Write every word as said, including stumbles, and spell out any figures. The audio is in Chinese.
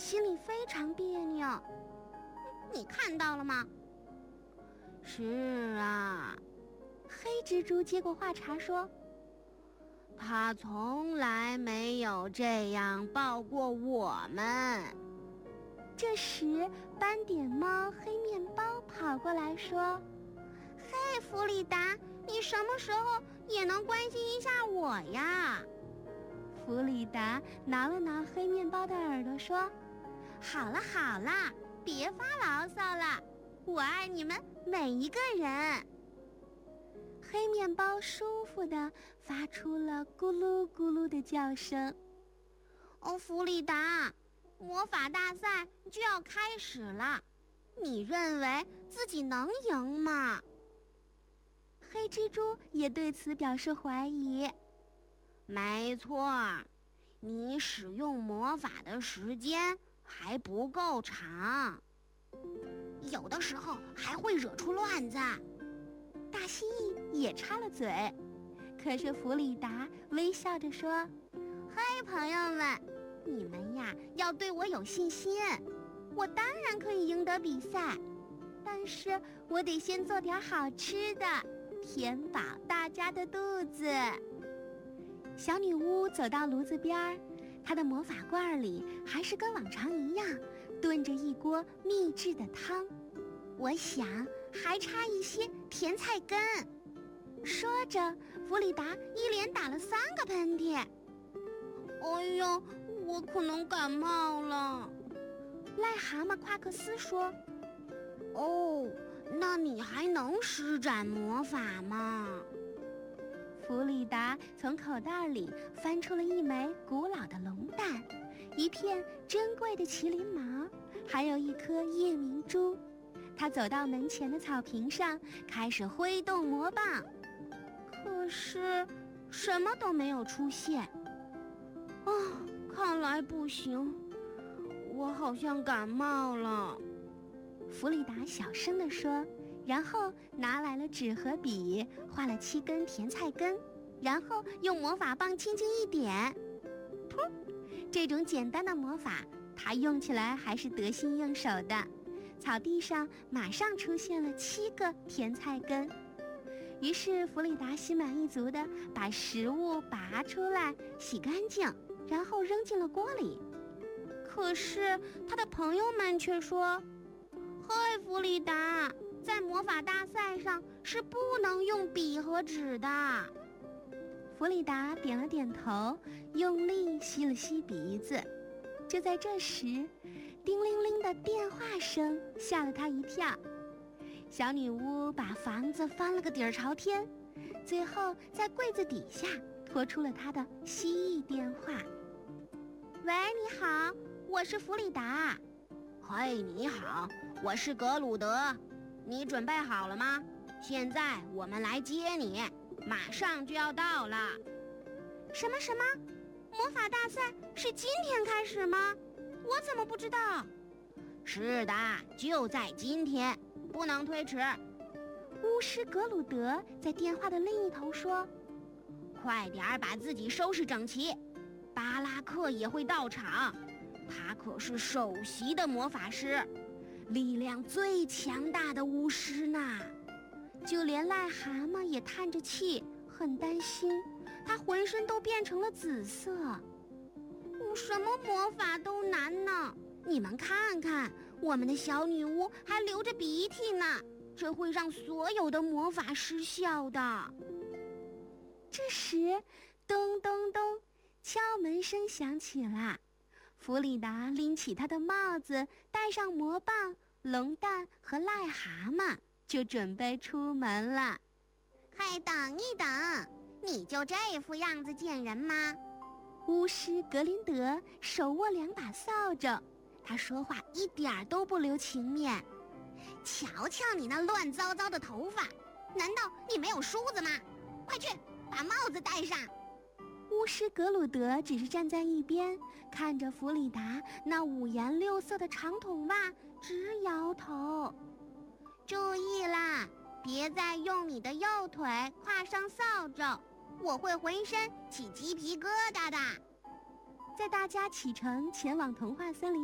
心里非常别扭。你看到了吗？是啊，黑蜘蛛接过话茬说，他从来没有这样抱过我们。这时斑点猫黑面包跑过来说，嘿，弗里达，你什么时候也能关心一下我呀？弗里达挠了挠黑面包的耳朵说，好了好了，别发牢骚了，我爱你们每一个人。黑面包舒服地发出了咕噜咕噜的叫声。哦，弗里达，魔法大赛就要开始了，你认为自己能赢吗？黑蜘蛛也对此表示怀疑。没错，你使用魔法的时间还不够长，有的时候还会惹出乱子。大蜥蜴也插了嘴，可是弗里达微笑着说，嘿，朋友们，你们呀要对我有信心，我当然可以赢得比赛，但是我得先做点好吃的，填饱大家的肚子。小女巫走到炉子边，她的魔法罐里还是跟往常一样炖着一锅秘制的汤，我想还差一些甜菜根。说着，弗里达一连打了三个喷嚏。哎呀，我可能感冒了。癞蛤蟆夸克斯说，哦，那你还能施展魔法吗？弗里达从口袋里翻出了一枚古老的龙蛋，一片珍贵的麒麟毛，还有一颗夜明珠。他走到门前的草坪上，开始挥动魔棒，可是什么都没有出现。啊，看来不行，我好像感冒了。弗里达小声地说，然后拿来了纸和笔，画了七根甜菜根，然后用魔法棒轻轻一点，噗！这种简单的魔法，他用起来还是得心应手的。草地上马上出现了七个甜菜根，于是弗里达心满意足地把食物拔出来，洗干净，然后扔进了锅里。可是他的朋友们却说，嘿，弗里达，在魔法大赛上是不能用笔和纸的。弗里达点了点头，用力吸了吸鼻子。就在这时，叮铃铃的电话声吓了他一跳。小女巫把房子翻了个底儿朝天，最后在柜子底下拖出了她的蜥蜴电话。喂，你好，我是弗里达。嘿，你好，我是格鲁德。你准备好了吗？现在我们来接你，马上就要到了。什么什么？魔法大赛是今天开始吗？我怎么不知道？是的，就在今天，不能推迟。巫师格鲁德在电话的另一头说，快点儿把自己收拾整齐，巴拉克也会到场，他可是首席的魔法师，力量最强大的巫师呢。就连癞蛤蟆也叹着气，很担心，他浑身都变成了紫色。什么魔法都难呢，你们看看，我们的小女巫还流着鼻涕呢，这会让所有的魔法失效的。这时，咚咚咚，敲门声响起了。弗里达拎起他的帽子，戴上魔棒、龙蛋和癞蛤蟆，就准备出门了。嘿，等一等，你就这副样子见人吗？巫师格林德手握两把扫帚，他说话一点都不留情面。瞧瞧你那乱糟糟的头发，难道你没有梳子吗？快去把帽子戴上。巫师格鲁德只是站在一边，看着弗里达那五颜六色的长筒袜，直摇头。注意啦，别再用你的右腿跨上扫帚，我会浑身起鸡皮疙瘩的。在大家启程前往童话森林